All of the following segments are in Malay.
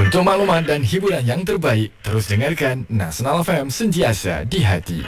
Untuk maklumat dan hiburan yang terbaik, terus dengarkan Nasional FM, sentiasa di hati.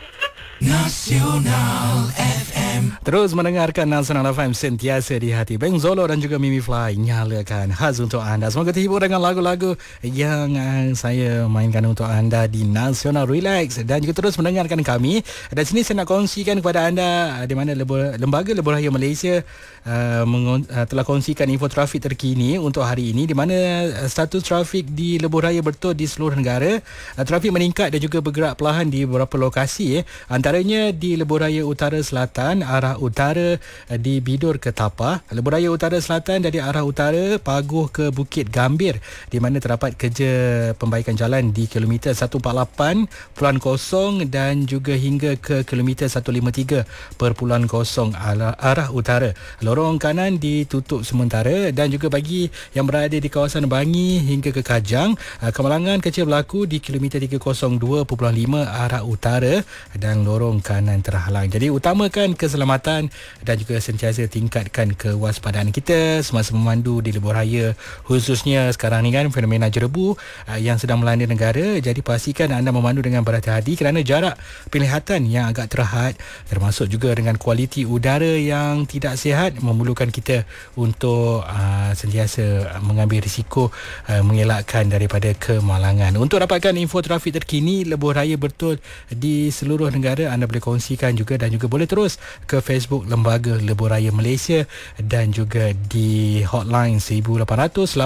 Nasional FM. Terus mendengarkan Nasional FM, sentiasa di hati. Beng Zolo dan juga Mimi Fly nyalakan khas untuk anda. Semoga terhibur dengan lagu-lagu yang saya mainkan untuk anda di Nasional Relax. Dan juga terus mendengarkan kami. Dan sini saya nak kongsikan kepada anda di mana Lembaga Lebuhraya Malaysia telah kongsikan info trafik terkini untuk hari ini, di mana status trafik di Lebuhraya Bertut di seluruh negara. Trafik meningkat dan juga bergerak perlahan di beberapa lokasi. Antaranya di Lebuhraya Utara Selatan, arah utara di Bidur ke Tapah. Lebuhraya Utara Selatan dari arah utara Paguh ke Bukit Gambir, di mana terdapat kerja pembaikan jalan di kilometer 148.0 dan juga hingga ke kilometer 153.0 arah utara. Lorong kanan ditutup sementara. Dan juga bagi yang berada di kawasan Bangi hingga ke Kajang, kemalangan kecil berlaku di kilometer 302.5 arah utara dan lorong kanan terhalang. Jadi utamakan keselamatan dan juga sentiasa tingkatkan kewaspadaan kita semasa memandu di Lebuhraya, khususnya sekarang ni kan fenomena jerebu yang sedang melanda negara. Jadi pastikan anda memandu dengan berhati-hati kerana jarak penglihatan yang agak terhad, termasuk juga dengan kualiti udara yang tidak sihat, memerlukan kita untuk sentiasa mengambil risiko mengelakkan daripada kemalangan. Untuk dapatkan info trafik terkini Lebuhraya Bertut di seluruh negara, anda boleh kongsikan juga dan juga boleh terus ke Facebook Lembaga Lebuhraya Malaysia dan juga di hotline 1800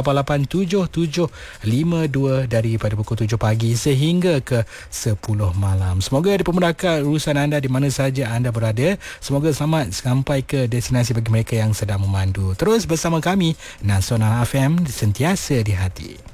887752 daripada pukul 7 pagi sehingga ke 10 malam. Semoga dipermudahkan urusan anda di mana saja anda berada. Semoga selamat sampai ke destinasi bagi mereka yang sedang memandu. Terus bersama kami Nasional FM, sentiasa di hati.